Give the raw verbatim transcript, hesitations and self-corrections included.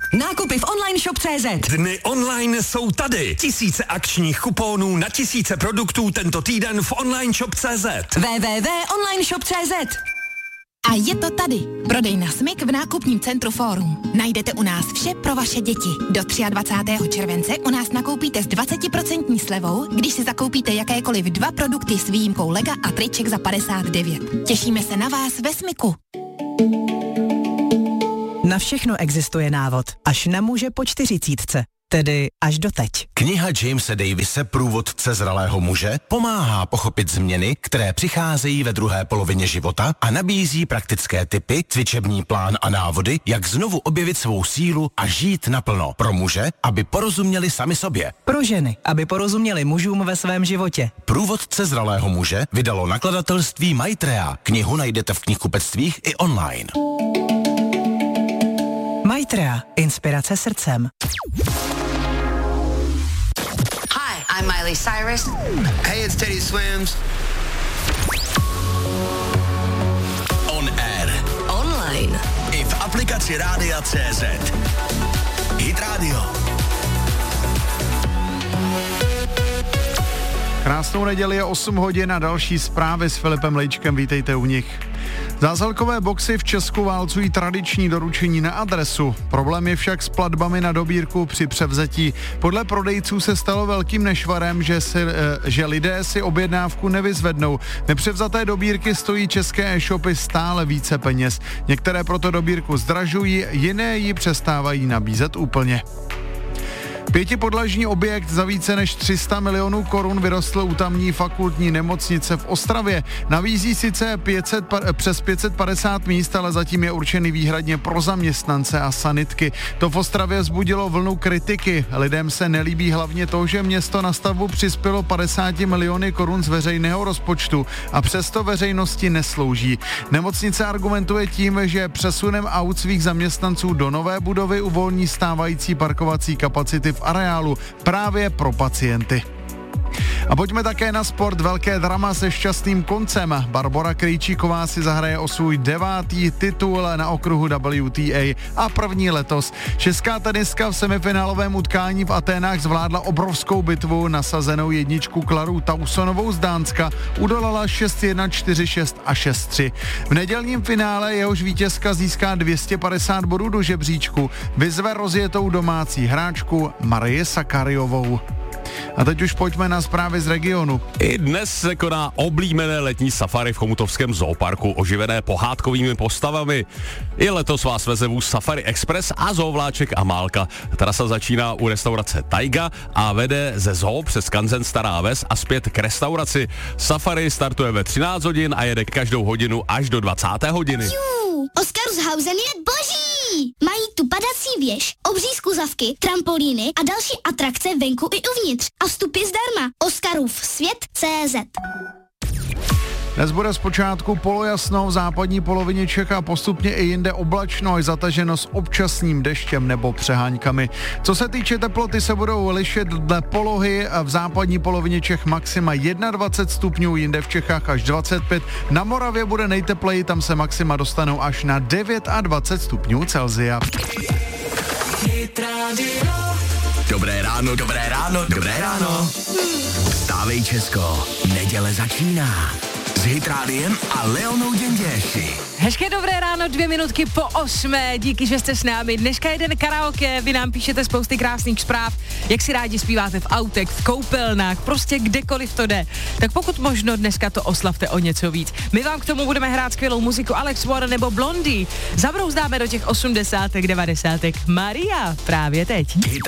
Nákupy v online shop tečka cé zet. Dny online jsou tady. Tisíce akčních kuponů na tisíce produktů tento týden v online shop tečka cé zet. w w w tečka online shop tečka cé zet. A je to tady. Prodej na Smyk v nákupním centru Fórum. Najdete u nás vše pro vaše děti. Do dvacátého třetího července u nás nakoupíte s dvacet procent slevou, když si zakoupíte jakékoliv dva produkty s výjimkou lega a triček za padesát devět. Těšíme se na vás ve Smyku. Na všechno existuje návod, až na muže po čtyřicítce. Tedy až doteď. Kniha Jamese Davise Průvodce zralého muže pomáhá pochopit změny, které přicházejí ve druhé polovině života a nabízí praktické tipy, cvičební plán a návody, jak znovu objevit svou sílu a žít naplno. Pro muže, aby porozuměli sami sobě. Pro ženy, aby porozuměli mužům ve svém životě. Průvodce zralého muže vydalo nakladatelství Maitreya. Knihu najdete v knihkupectvích i online. Maitreya. Inspirace srdcem. I'm Miley Cyrus. Hey, it's Teddy Swims. On air. Online. I v aplikaci Rádia tečka cé zet. Hit Radio. Krásnou neděli je osm hodin a další zprávy s Filipem Lejčkem. Vítejte u nich. Zásilkové boxy v Česku válcují tradiční doručení na adresu. Problém je však s platbami na dobírku při převzetí. Podle prodejců se stalo velkým nešvarem, že, si, že lidé si objednávku nevyzvednou. Nepřevzaté dobírky stojí české e-shopy stále více peněz. Některé proto dobírku zdražují, jiné ji přestávají nabízet úplně. Pětipodlažní objekt za více než tři sta milionů korun vyrostl u tamní fakultní nemocnice v Ostravě. Navízí sice pět set, přes pět set padesát míst, ale zatím je určený výhradně pro zaměstnance a sanitky. To v Ostravě vzbudilo vlnu kritiky. Lidem se nelíbí hlavně to, že město na stavbu přispělo padesát miliony korun z veřejného rozpočtu a přesto veřejnosti neslouží. Nemocnice argumentuje tím, že přesunem aut svých zaměstnanců do nové budovy uvolní stávající parkovací kapacity v areálu právě pro pacienty. A pojďme také na sport. Velké drama se šťastným koncem. Barbora Krejčíková si zahraje o svůj devátý titul na okruhu W T A a první letos. Česká tenistka v semifinálovém utkání v Aténách zvládla obrovskou bitvu. Nasazenou jedničku Klaru Tausonovou z Dánska udolala šest jedna, čtyři šest a šest tři. V nedělním finále jehož vítězka získá dvě stě padesát bodů do žebříčku. Vyzve rozjetou domácí hráčku Marii Sakariovou. A teď už pojďme na zprávy z regionu. I dnes se koná oblíbené letní safari v Chomutovském zooparku, oživené pohádkovými postavami. I letos vás veze vůz Safari Express a zoovláček Amálka. Trasa začíná u restaurace Taiga a vede ze zoo přes skanzen Stará Ves a zpět k restauraci. Safari startuje ve třináct hodin a jede každou hodinu až do dvacáté hodiny. Jú, Oscarshausen je boží! Mají tu padací věž, obří skluzavky, trampolíny a další atrakce venku i uvnitř. A vstup je zdarma. Oscarův svět tečka cé zet. Dnes bude zpočátku polojasno, v západní polovině Čech a postupně i jinde oblačno až zataženo s občasným deštěm nebo přeháňkami. Co se týče teploty, se budou lišit dle polohy. V západní polovině Čech maxima dvacet jedna stupňů, jinde v Čechách až dvacet pět. Na Moravě bude nejtepleji, tam se maxima dostanou až na dvacet devět stupňů Celsia. Dobré ráno, dobré ráno, dobré ráno. Vstávej Česko, neděle začíná. S Hit Rádiem a Leonou Děnděši. Hezké dobré ráno, dvě minutky po osmé, díky, že jste s námi. Dneska jeden karaoke, vy nám píšete spousty krásných zpráv, jak si rádi zpíváte v autech, v koupelnách, prostě kdekoliv to jde. Tak pokud možno dneska to oslavte o něco víc. My vám k tomu budeme hrát skvělou muziku Alex Warren nebo Blondie. Zabrouzdáme do těch osmdesátek, devadesátek. Maria, právě teď. Hit